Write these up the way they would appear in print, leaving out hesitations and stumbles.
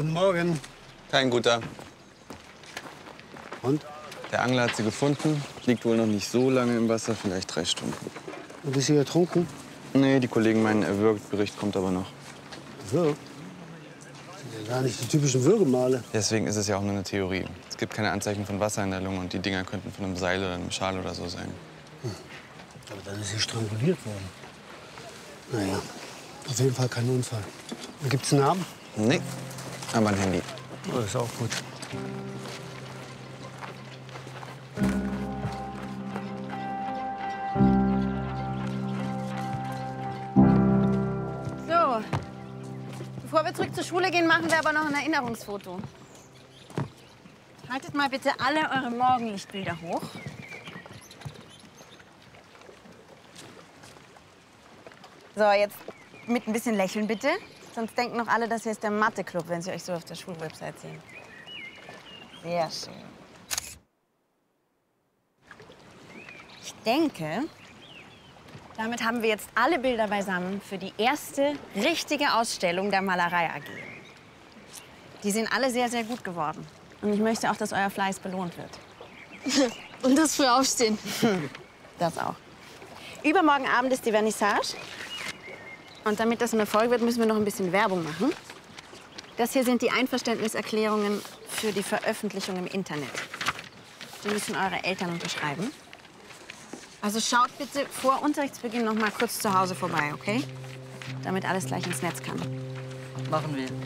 Guten Morgen. Kein guter. Und? Der Angler hat sie gefunden. Liegt wohl noch nicht so lange im Wasser, vielleicht 3 Stunden. Und ist sie ertrunken? Nee, die Kollegen meinen, er würgt. Bericht kommt aber noch. Wirk? Das sind ja gar nicht die typischen Würgemale. Deswegen ist es ja auch nur eine Theorie. Es gibt keine Anzeichen von Wasser in der Lunge und die Dinger könnten von einem Seil oder einem Schal oder so sein. Aber dann ist sie stranguliert worden. Naja, auf jeden Fall kein Unfall. Und gibt's einen Namen? Nee, aber ein Handy. Oh, das ist auch gut. So, bevor wir zurück zur Schule gehen, machen wir aber noch ein Erinnerungsfoto. Haltet mal bitte alle eure Morgenlichtbilder hoch. So, jetzt mit ein bisschen Lächeln bitte. Sonst denken noch alle, das hier ist der Mathe-Club, wenn sie euch so auf der Schulwebsite sehen. Sehr schön. Ich denke, damit haben wir jetzt alle Bilder beisammen für die erste richtige Ausstellung der Malerei AG. Die sind alle sehr, sehr gut geworden. Und ich möchte auch, dass euer Fleiß belohnt wird. Und das früh aufstehen. Das auch. Übermorgen Abend ist die Vernissage. Und damit das ein Erfolg wird, müssen wir noch ein bisschen Werbung machen. Das hier sind die Einverständniserklärungen für die Veröffentlichung im Internet. Die müssen eure Eltern unterschreiben. Also schaut bitte vor Unterrichtsbeginn noch mal kurz zu Hause vorbei, okay? Damit alles gleich ins Netz kann. Machen wir.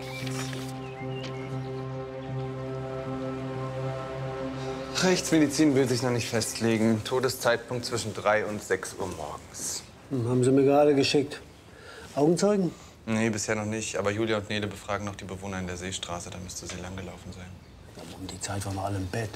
Rechtsmedizin will sich noch nicht festlegen. Todeszeitpunkt zwischen 3 und 6 Uhr morgens. Haben Sie mir gerade geschickt. Augenzeugen? Nee, bisher noch nicht. Aber Julia und Nele befragen noch die Bewohner in der Seestraße. Da müsste sie lang gelaufen sein. Um die Zeit waren wir alle im Bett.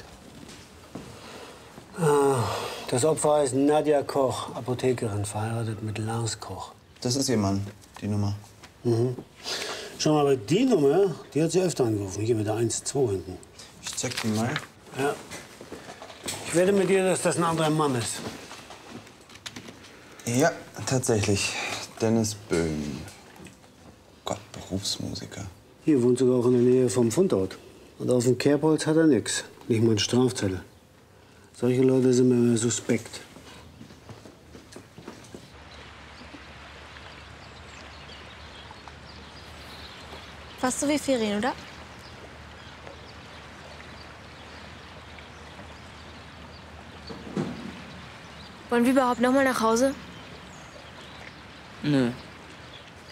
Das Opfer heißt Nadja Koch, Apothekerin, verheiratet mit Lars Koch. Das ist ihr Mann, die Nummer. Schau mal, aber die Nummer, die hat sie öfter angerufen. Hier mit der 1-2 hinten. Ich check die mal. Ja. Ich wette mit dir, dass das ein anderer Mann ist. Ja, tatsächlich. Dennis Böhm. Gott, Berufsmusiker. Hier wohnt sogar auch in der Nähe vom Fundort. Und auf dem Kerbholz hat er nix. Nicht mal eine Strafzelle. Solche Leute sind mir immer suspekt. Fast so wie Ferien, oder? Wollen wir überhaupt noch mal nach Hause? Nö.